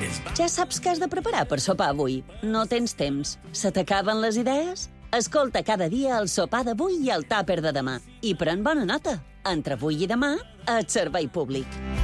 Ja saps què has de preparar per sopar avui. No tens temps. Se t'acaben les idees? Escolta cada dia el sopar d'avui i el tàper de demà. I pren bona nota. Entre avui i demà, et servei públic.